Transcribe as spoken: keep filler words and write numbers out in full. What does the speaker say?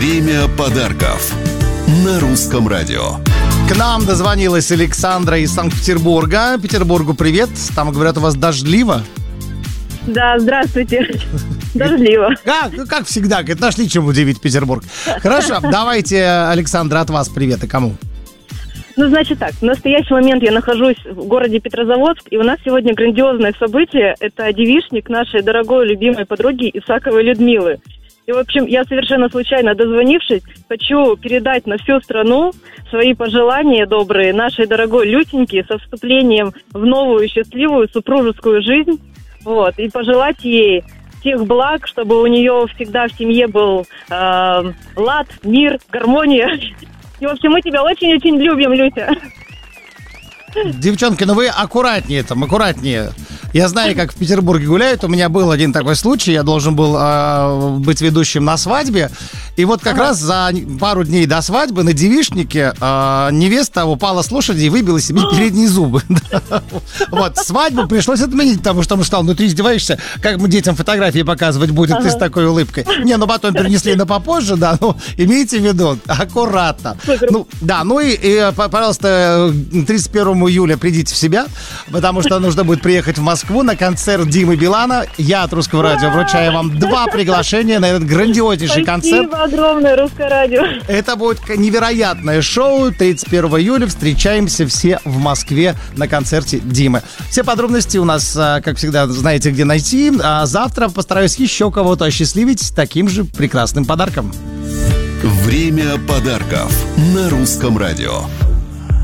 Время подарков на Русском радио. К нам дозвонилась Александра из Санкт-Петербурга. Петербургу привет. Там, говорят, у вас дождливо. Да, здравствуйте. Дождливо. Как, как всегда, говорит, нашли чем удивить Петербург. Хорошо, давайте, Александра, от вас привет. И кому? Ну, значит так, в настоящий момент я нахожусь в городе Петрозаводск, и у нас сегодня грандиозное событие. Это девичник нашей дорогой любимой подруги Исаковой Людмилы. И, в общем, я совершенно случайно дозвонившись, хочу передать на всю страну свои пожелания добрые нашей дорогой Лютеньке со вступлением в новую счастливую супружескую жизнь. Вот, и пожелать ей всех благ, чтобы у нее всегда в семье был э, лад, мир, гармония. И, в общем, мы тебя очень-очень любим, Люся. Девчонки, ну вы аккуратнее там, аккуратнее. Я знаю, как в Петербурге гуляют. У меня был один такой случай. Я должен был э, быть ведущим на свадьбе. И вот как ага. раз за пару дней до свадьбы на девичнике э, невеста упала с лошади и выбила себе передние зубы. Вот, свадьбу пришлось отменить, потому что он сказал, ну ты издеваешься, как мы детям фотографии показывать будет ты с такой улыбкой. Не, ну потом перенесли на попозже, да, ну имейте в виду, аккуратно. Ну, да, ну и, пожалуйста, тридцать первого июля придите в себя, потому что нужно будет приехать в Москву на концерт Димы Билана. Я от Русского радио вручаю вам два приглашения на этот грандиознейший концерт. Спасибо огромное, Русское радио. Это будет невероятное шоу. тридцать первого июля встречаемся все в Москве на концерте Димы. Все подробности у нас, как всегда, знаете, где найти. А завтра постараюсь еще кого-то осчастливить таким же прекрасным подарком. Время подарков на Русском радио.